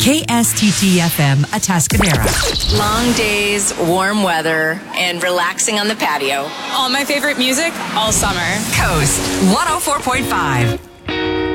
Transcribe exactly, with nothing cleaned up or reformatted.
K S T T F M Atascadero. Long days, warm weather, and relaxing on the patio. All my favorite music all summer. Coast one oh four point five.